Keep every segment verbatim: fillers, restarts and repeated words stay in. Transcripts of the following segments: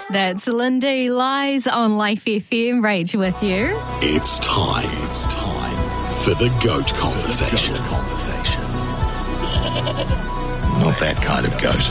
That's Lindy Lies on Life F M. Rach with you. It's time. It's time for the goat conversation. The goat conversation. Not that kind of goat.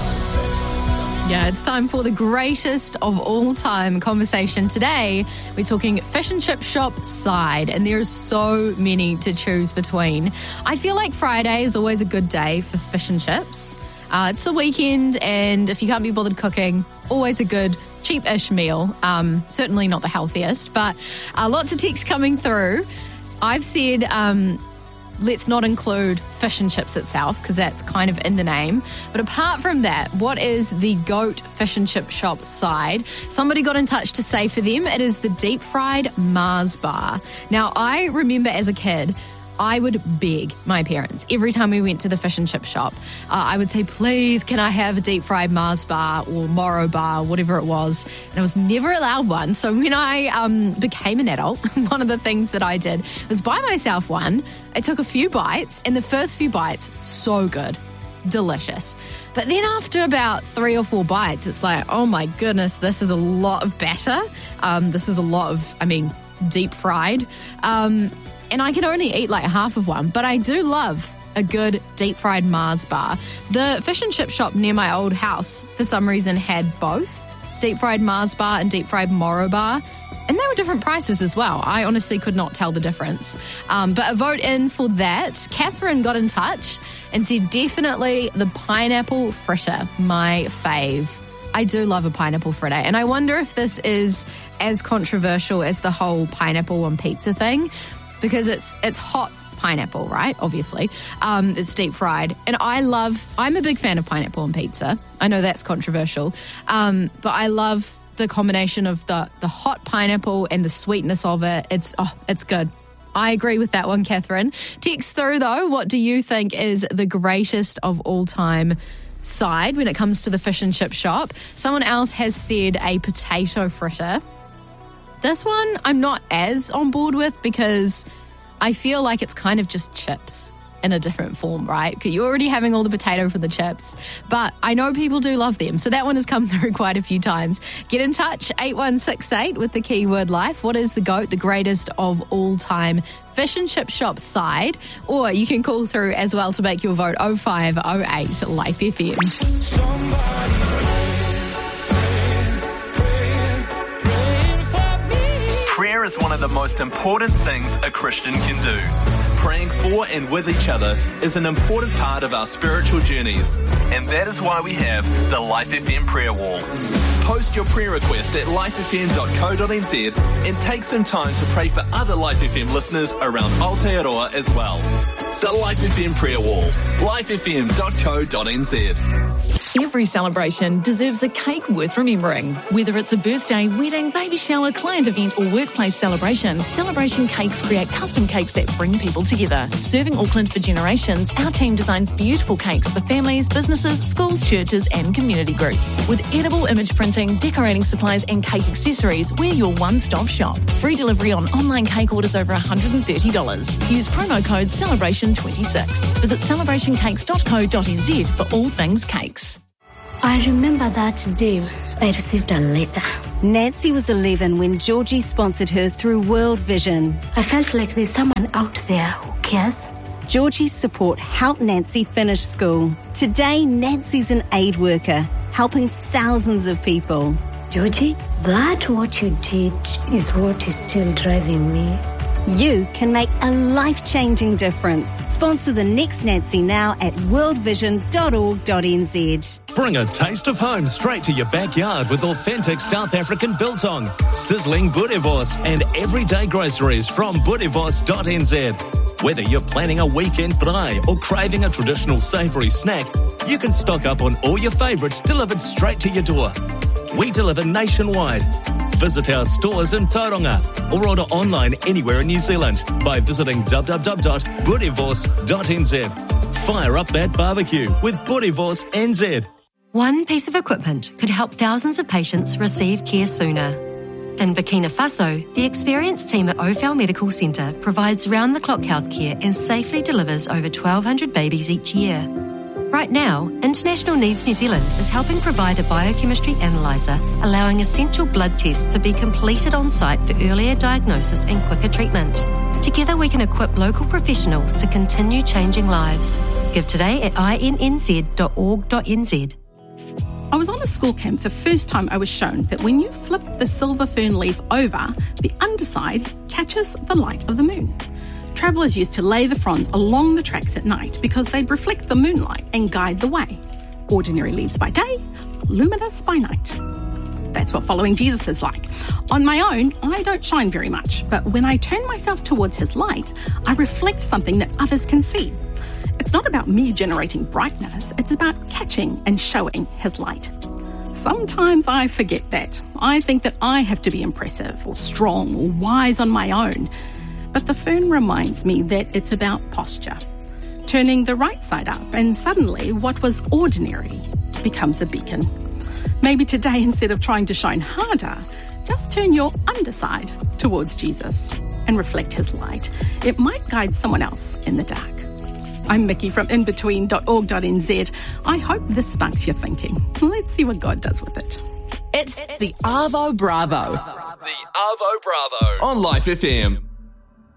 Yeah, it's time for the greatest of all time conversation. Today, we're talking fish and chip shop side, and there's so many to choose between. I feel like Friday is always a good day for fish and chips. Uh, it's the weekend, and if you can't be bothered cooking, always a good cheap-ish meal. Um, certainly not the healthiest, but uh, lots of texts coming through. I've said um, let's not include fish and chips itself because that's kind of in the name. But apart from that, what is the GOAT fish and chip shop side? Somebody got in touch to say for them it is the deep-fried Mars bar. Now, I remember as a kid, I would beg my parents every time we went to the fish and chip shop. Uh, I would say, please, can I have a deep fried Mars bar or Morrow bar, whatever it was. And I was never allowed one. So when I um, became an adult, one of the things that I did was buy myself one. I took a few bites, and the first few bites, so good. Delicious. But then after about three or four bites, it's like, oh my goodness, this is a lot of batter. Um, this is a lot of, I mean, deep fried. Um, And I can only eat like half of one, but I do love a good deep-fried Mars bar. The fish and chip shop near my old house, for some reason, had both deep-fried Mars bar and deep-fried Morrow bar, and they were different prices as well. I honestly could not tell the difference. Um, but a vote in for that. Catherine got in touch and said definitely the pineapple fritter, my fave. I do love a pineapple fritter, and I wonder if this is as controversial as the whole pineapple on pizza thing. Because it's it's hot pineapple, right? Obviously. Um, it's deep fried. And I love, I'm a big fan of pineapple on pizza. I know that's controversial. Um, but I love the combination of the, the hot pineapple and the sweetness of it. It's, oh, it's good. I agree with that one, Catherine. Text through, though, what do you think is the greatest of all time side when it comes to the fish and chip shop? Someone else has said a potato fritter. This one I'm not as on board with because I feel like it's kind of just chips in a different form, right? Because you're already having all the potato for the chips. But I know people do love them. So that one has come through quite a few times. Get in touch, eight one six eight with the keyword life. What is the GOAT, the greatest of all time fish and chip shop side? Or you can call through as well to make your vote oh five oh eight Life F M. Somebody Prayer is one of the most important things a Christian can do. Praying for and with each other is an important part of our spiritual journeys, and that is why we have the Life F M prayer wall. Post your prayer request at life f m dot co dot n z and take some time to pray for other Life F M listeners around Aotearoa as well. The Life F M prayer wall, life f m dot co dot n z. Every celebration deserves a cake worth remembering. Whether it's a birthday, wedding, baby shower, client event or workplace celebration, Celebration Cakes create custom cakes that bring people together. Serving Auckland for generations, our team designs beautiful cakes for families, businesses, schools, churches and community groups. With edible image printing, decorating supplies and cake accessories, we're your one-stop shop. Free delivery on online cake orders over one hundred thirty dollars. Use promo code celebration twenty-six. Visit celebration cakes dot co dot n z for all things cakes. I remember that day I received a letter. Nancy was eleven when Georgie sponsored her through World Vision. I felt like there's someone out there who cares. Georgie's support helped Nancy finish school. Today, Nancy's an aid worker, helping thousands of people. Georgie, that what you did is what is still driving me. You can make a life-changing difference. Sponsor the next Nancy now at world vision dot org dot n z. Bring a taste of home straight to your backyard with authentic South African biltong, sizzling boerewors and everyday groceries from boerewors dot n z. Whether you're planning a weekend braai or craving a traditional savoury snack, you can stock up on all your favourites delivered straight to your door. We deliver nationwide. Visit our stores in Tauranga or order online anywhere in New Zealand by visiting w w w dot boerewors dot n z. Fire up that barbecue with Boerewors N Z. One piece of equipment could help thousands of patients receive care sooner. In Burkina Faso, the experienced team at Ophel Medical Centre provides round-the-clock healthcare and safely delivers over twelve hundred babies each year. Right now, International Needs New Zealand is helping provide a biochemistry analyser, allowing essential blood tests to be completed on site for earlier diagnosis and quicker treatment. Together we can equip local professionals to continue changing lives. Give today at I N N Z dot org dot N Z. I was on a school camp the first time I was shown that when you flip the silver fern leaf over, the underside catches the light of the moon. Travellers used to lay the fronds along the tracks at night because they'd reflect the moonlight and guide the way. Ordinary leaves by day, luminous by night. That's what following Jesus is like. On my own, I don't shine very much, but when I turn myself towards his light, I reflect something that others can see. It's not about me generating brightness, it's about catching and showing his light. Sometimes I forget that. I think that I have to be impressive or strong or wise on my own. But the fern reminds me that it's about posture. Turning the right side up, and suddenly what was ordinary becomes a beacon. Maybe today, instead of trying to shine harder, just turn your underside towards Jesus and reflect his light. It might guide someone else in the dark. I'm Mickey from in between dot org dot N Z. I hope this sparks your thinking. Let's see what God does with it. It's the Arvo Bravo. The Arvo Bravo on Life F M.